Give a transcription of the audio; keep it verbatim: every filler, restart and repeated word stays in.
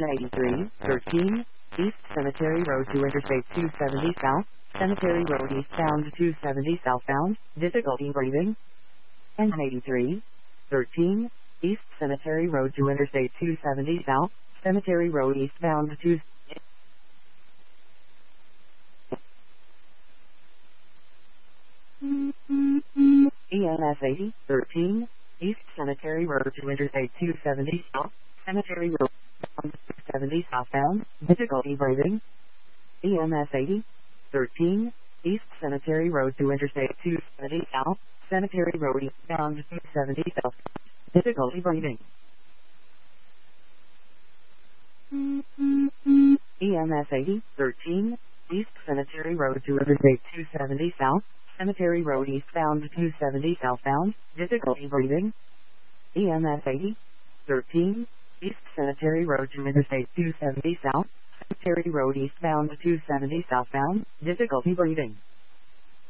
eighty-three, thirteen, East Cemetery Road to Interstate two seventy South, Cemetery Road eastbound to two seventy southbound, difficulty breathing. N eighty-three, thirteen, East Cemetery Road to Interstate two seventy South, Cemetery Road eastbound to two. E M S eighty, thirteen, East Cemetery Road to Interstate two seventy South, Cemetery Road two seventy southbound, difficulty breathing. E M S eighty, thirteen, East Cemetery Road to Interstate two seventy South, Cemetery Road eastbound to two seventy South, difficulty breathing. E M S eighty, thirteen, East Cemetery Road to Interstate two seventy South, Cemetery Road eastbound to two seventy southbound, difficulty breathing. E M S eighty, thirteen, East Cemetery Road to Interstate two seventy South, Cemetery Road eastbound to two seventy southbound, difficulty breathing.